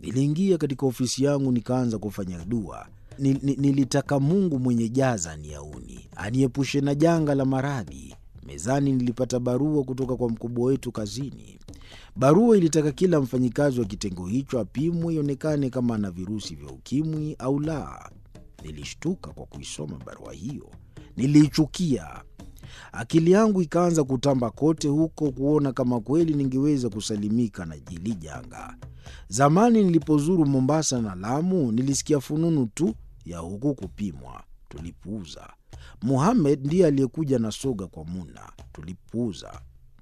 Niliingia katika ofisi yangu nikaanza kufanya dua. Nilitaka Mungu mwenye jaza aniauni, aniepushe na janga la maradhi. Mezani nilipata barua kutoka kwa mkubwa wetu kazini. Barua ilitaka kila mfanyikazi wa kitengo hicho apimwe ionekane kama ana virusi vya ukimwi au la. Nilishtuka kwa kuisoma barua hiyo. Niliichukia. Akili yangu ikaanza kutamba kote huko kuona kama kweli ningeweza kusalimika na hili janga. Zamani nilipozuru Mombasa na Lamu nilisikia fununu tu ya huku kupimwa. Tulipuuza. Mohamed ndiye aliyekuja na soga kwa Muna. Tulipuuza.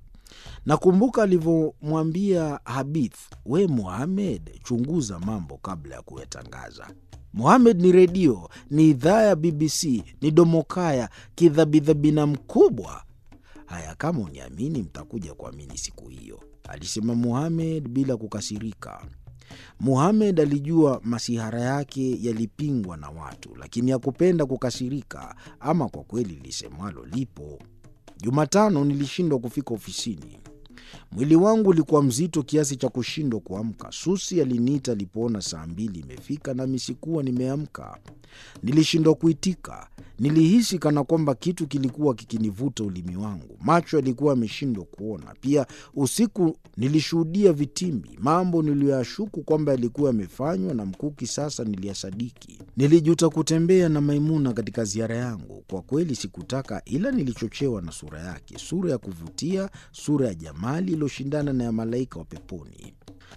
Nakumbuka alivyomwambia Habith, "We Mohamed, chunguza mambo kabla ya kuyatangaza." Mohamed ni redio, ni idhaa ya BBC, ni domokaya, kidhabidhabina mkubwa. Haya, kama uniamini mtakuja kuamini siku hiyo, alisema Mohamed bila kukasirika. Mohamed alijua masihara yake yalipingwa na watu, lakini hakupenda kukasirika. Ama kwa kweli lisemwalo lipo. Jumatano nilishindwa kufika ofisini. Mwili wangu ulikuwa mzito kiasi cha kushindwa kuamka. Susi aliniita alipoona saa 2 imefika nami sikuwa nimeamka. Nilishindwa kuitika. Nilihisi kana kwamba kitu kilikuwa kikinivuta ulimi wangu. Macho yalikuwa yameshindwa kuona. Pia usiku nilishuhudia vitimbi. Mambo niliyoyashuku kwamba yalikuwa yamefanywa na Mkuki sasa niliyasadiki. Nilijuta kutembea na Maimuna katika ziara yangu. Kwa kweli sikutaka, ila nilichochewa na sura yake. Sura ya kuvutia, sura ya jamali iliyoshindana na ya malaika wa peponi.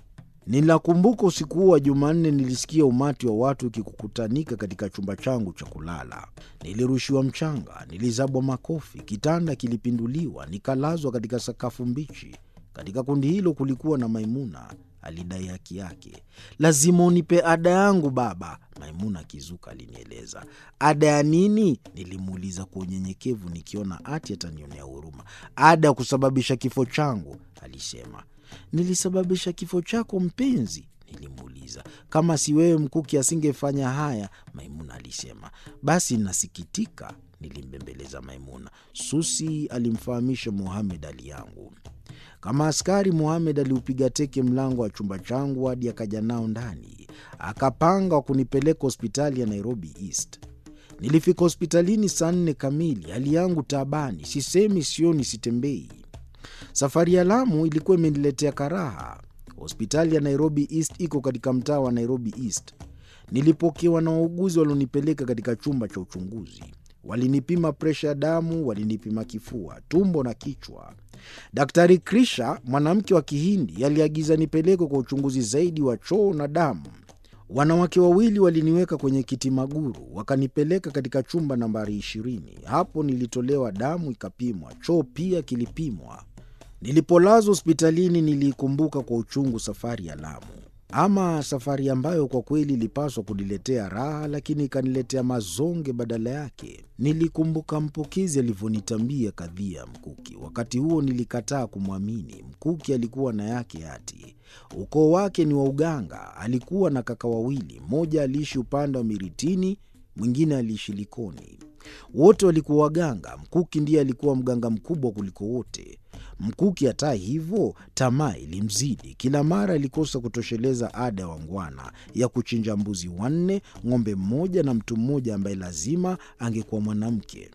Ninakumbuka usiku huo wa Jumanne nilisikia umati wa watu ukikutanika katika chumba changu cha kulala. Nilirushiwa mchanga, nilizabwa makofi, kitanda kilipinduliwa, nikalazwa katika sakafu mbichi. Katika kundi hilo kulikuwa na Maimuna, alidai haki yake. "Lazima unipe ada yangu baba," Maimuna kizuka alinieleza. "Ada ya nini?" Nilimuuliza kwa unyenyekevu nikiona ati atanionea huruma. "Ada ya kusababisha kifo changu," alisema. "Nilisababisha kifo chako mpenzi?" Nilimuuliza. "Kama si wewe Mkuki asingefanya haya," Maimuna alisema. "Basi nasikitika," nilimbembeleza Maimuna. Susi alimfahamisha Mohamed hali yangu. Kama askari, Mohamed aliupiga teke mlango wa chumba changu hadi akaja nao ndani. Akapanga kunipeleka hospitali ya Nairobi East. Nilifika hospitalini saa 4 kamili, hali yangu taabani, sisemi, sioni, sitembei. Safari ya Lamu ilikuwa imeniletea karaha. Hospitali ya Nairobi East iko katika mtaa wa Nairobi East. Nilipokewa na wauguzi walionipeleka katika chumba cha uchunguzi. Walinipima presha ya damu, walinipima kifua, tumbo na kichwa. Daktari Krisha, mwanamke wa Kihindi, aliagiza nipelekwe kwa uchunguzi zaidi wa choo na damu. Wanawake wawili waliniweka kwenye kiti maguru, wakanipeleka katika chumba nambari 20. Hapo nilitolewa damu ikapimwa, choo pia kilipimwa. Nilipolazwa hospitalini nilikumbuka kwa uchungu safari ya Lamu. Ama safari ambayo kwa kweli ilipaswa kuniletea raha, lakini ikaniletea mazonge badala yake. Nilikumbuka mpokezi alivyonitambia kadhia Mkuki. Wakati huo nilikataa kumwamini. Mkuki alikuwa na yake ati. Ukoo wake ni wa uganga. Alikuwa na kaka wawili, mmoja aliishi upande wa Miritini, mwingine aliishi Likoni. Wote walikuwa waganga. Mkuki ndiye alikuwa mganga mkubwa kuliko wote. Mkuki hata hivyo, tamaa ilimzidi. Kila mara alikosa kutosheleza ada ya wangwana ya kuchinja mbuzi 4, ng'ombe 1 na mtu mmoja ambaye lazima angekuwa mwanamke.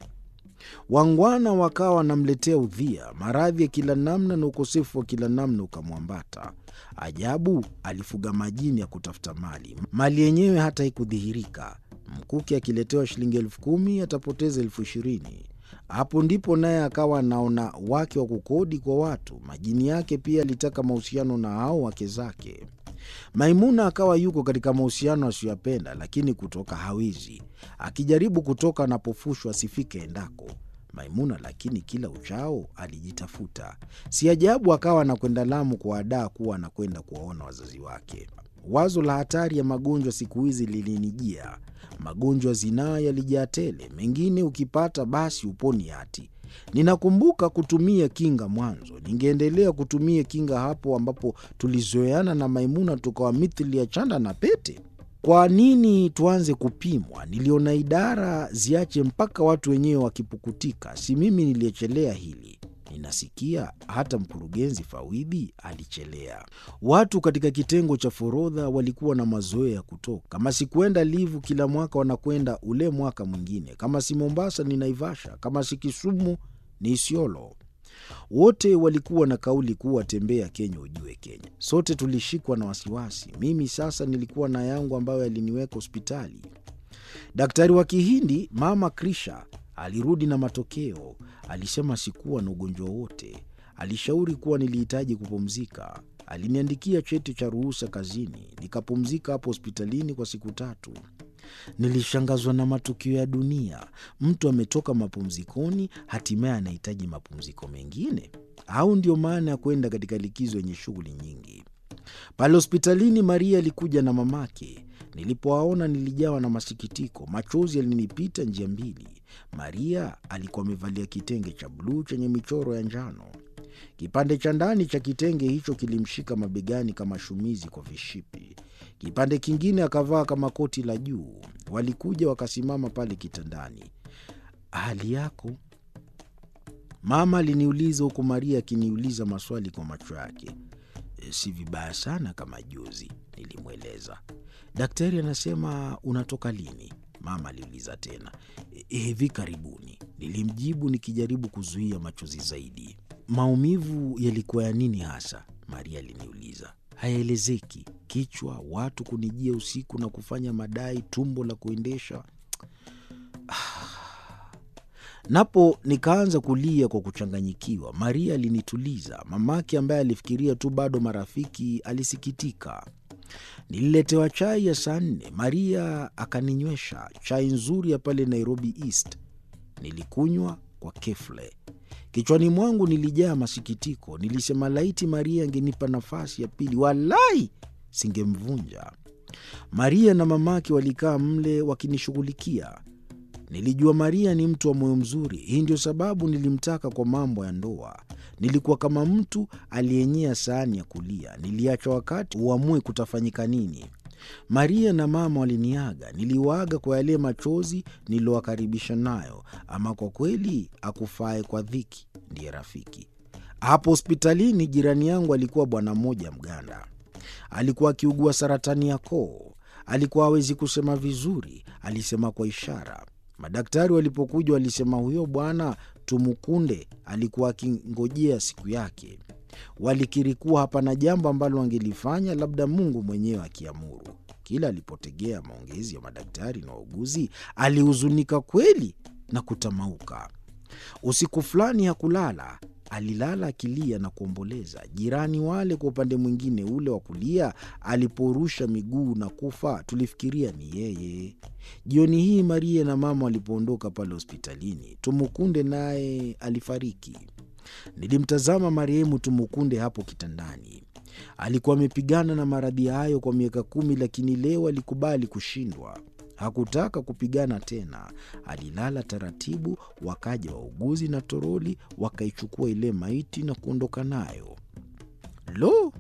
Wangwana wakawa wanamletea udhia, maradhi ya kila namna na ukosefu wa kila namna ukamwambata. Ajabu, alifuga majini ya kutafuta mali. Mali yenyewe hata haikudhihirika. Mkuki akiletewa shilingi 10,000 atapoteza 20,000. Hapo ndipo naye akawa anaona wake wa kukodi kwa watu. Majini yake pia alitaka mahusiano na hao wake zake. Maimuna akawa yuko katika mahusiano asiyopenda, lakini kutoka hawezi. Akijaribu kutoka anapofushwa asifike endako. Maimuna lakini kila uchao alijitafuta. Si ajabu akawa anakwenda Lamu kwa adaa kuwa anakwenda kuwaona wazazi wake. Wazo la hatari ya magonjwa siku hizi lilinijia. Magonjwa zinaa yalijaa tele, mengine ukipata basi uponi hati. Ninakumbuka kutumia kinga mwanzo. Ningeendelea kutumia kinga hapo ambapo tulizoeana na Maimuna tukawa mithili ya chanda na pete. Kwa nini tuanze kupimwa? Niliona idara ziache mpaka watu wenyewe wakipukutika. Si mimi niliyechelea hili. Ninasikia hata mkurugenzi Fawidhi alichelea. Watu katika kitengo cha forodha walikuwa na mazoea ya kutoka. Kama si kwenda Livu kila mwaka, wanakwenda ule mwaka mwingine. Kama si Mombasa ni Naivasha, kama si Kisumu ni Isiolo. Wote walikuwa na kauli kuwa tembea Kenya ujue Kenya. Sote tulishikwa na wasiwasi. Mimi sasa nilikuwa na yangu ambayo yaliniweka hospitali. Daktari wa Kihindi, Mama Krisha, alirudi na matokeo. Alisema sikuwa na ugonjwa wote. Alishauri kuwa nilihitaji kupumzika. Aliniandikia cheti cha ruhusa kazini. Nikapumzika hapo hospitalini kwa siku 3. Nilishangazwa na matukio ya dunia. Mtu ametoka mapumzikoni, hatimaye anahitaji mapumziko mengine. Au ndio maana ya kwenda katika likizo yenye shughuli nyingi. Pale hospitalini Maria alikuja na mamake. Nilipowaona nilijawa na masikitiko. Machozi yalinipita njia mbili. Maria alikuwa amevalia kitenge cha bluu chenye michoro ya njano. Kipande cha ndani cha kitenge hicho kilimshika mabegani kama shumizi kwa vishipi. Kipande kingine akavaa kama koti la juu. Walikuja wakasimama pale kitandani. Hali yako? Mama aliniuliza huku Maria akiniuliza maswali kwa macho yake. Si vibaya sana kama juzi, nilimweleza. Daktari anasema unatoka lini? Mama aliuliza tena. Hivi karibuni, nilimjibu nikijaribu kuzuia machozi zaidi. Maumivu yalikuwa ya nini hasa? Maria aliniuliza. Hayaelezeki. Kichwa, watu kunijia usiku na kufanya madai, tumbo la kuendesha. Napo nikaanza kulia kwa kuchanganyikiwa. Maria alinituliza. Mamake ambaye alifikiria tu bado marafiki alisikitika. Nililetewa chai ya saa 4. Maria akaninywesha chai nzuri ya pale Nairobi East. Nilikunywa kwa kefle. Kichwani mwangu nilijaa masikitiko. Nilisema laiti Maria angenipa nafasi ya pili, walai singemvunja. Maria na mamake walikaa mle wakinishughulikia. Nilijua Maria ni mtu wa moyo mzuri. Hii ndio sababu nilimtaka kwa mambo ya ndoa. Nilikuwa kama mtu aliyenyea sahani ya kulia. Niliacha wakati uamue kutafanyika nini. Maria na mama waliniaga. Niliwaaga kwa yale machozi niliyowakaribisha nayo. Ama kwa kweli akufae kwa dhiki ndiye rafiki. Hapo hospitalini jirani yangu alikuwa bwana mmoja Mganda. Alikuwa akiugua saratani ya koo. Alikuwa hawezi kusema vizuri, alisema kwa ishara. Madaktari walipokuja walisema huyo bwana Tumukunde alikuwa akingojea siku yake. Walikiri kuwa hapana jambo ambalo wangelifanya labda Mungu mwenyewe akiamuru. Kila alipotegea maongezi ya madaktari na wauguzi, alihuzunika kweli na kutamauka. Usiku fulani hakulala. Alilala akilia na kuomboleza. Jirani wale kwa upande mwingine ule wa kulia aliporusha miguu na kufa, tulifikiria ni yeye. Jioni hii Maria na mama walipoondoka pale hospitalini, Tumukunde naye alifariki. Nilimtazama marehemu Tumukunde hapo kitandani. Alikuwa amepigana na maradhi hayo kwa miaka 10, lakini leo alikubali kushindwa. Hakutaka kupigana tena. Alilala taratibu. Wakaja wauguzi na toroli, wakaichukua ile maiti na kuondoka nayo. Lo!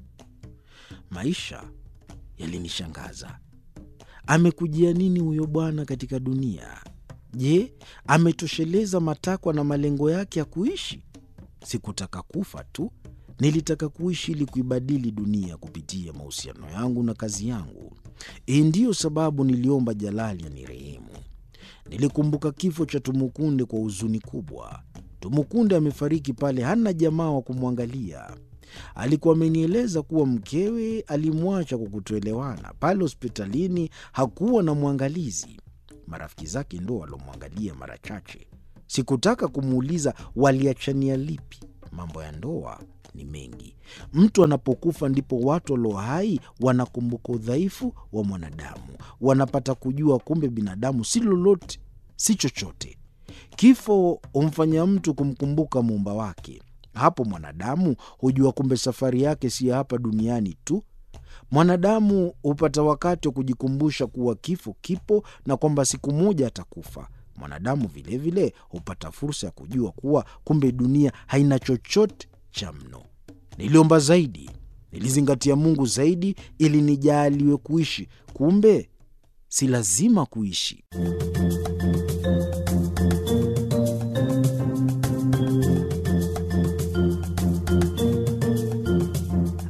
Maisha yalinishangaza. Amekujia nini huyo bwana katika dunia? Je, ametosheleza matakwa na malengo yake ya kuishi? Sikutaka kufa tu. Nilitaka kuishi ili kuibadili dunia kupitia mahusiano yangu na kazi yangu. Hii ndiyo sababu niliomba Jalali anirehemu. Nilikumbuka kifo cha Tumukunde kwa huzuni kubwa. Tumukunde amefariki pale, hana jamaa wa kumwangalia. Alikuwa amenieleza kuwa mkewe alimwacha kwa kutoelewana. Pale hospitalini hakuwa na mwangalizi. Marafiki zake ndo walomwangalia mara chache. Sikutaka kumuuliza waliachania lipi. Mambo ya ndoa ni mengi. Mtu anapokufa ndipo watu walio hai wanakumbuka udhaifu wa mwanadamu. Wanapata kujua kumbe binadamu si lolote, si chochote. Kifo humfanya mtu kumkumbuka muumba wake. Hapo mwanadamu hujua kumbe safari yake si hapa duniani tu. Mwanadamu hupata wakati wa kujikumbusha kuwa kifo kipo na kwamba siku moja atakufa. Mwanadamu vile vile hupata fursa ya kujua kuwa kumbe dunia haina chochote cha mno. Niliomba zaidi, nilizingatia Mungu zaidi ili nijaliwe kuishi. Kumbe si lazima kuishi.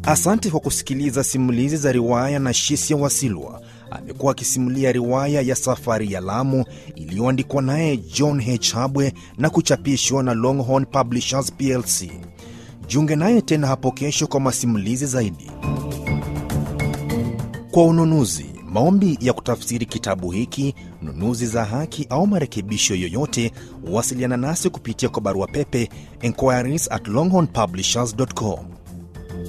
Asante kwa kusikiliza simulizi za riwaya na Shisia Wasilwa. Amekuwa akisimulia riwaya ya Safari ya Lamu iliyoandikwa naye John H. Habwe na kuchapishwa na Longhorn Publishers PLC. Jiunge naye tena hapo kesho kwa masimulizi zaidi. Kwa ununuzi, maombi ya kutafsiri kitabu hiki, nunuzi za haki au marekebisho yoyote, wasiliana nasi kupitia kwa barua pepe enquiries@longhornpublishers.com.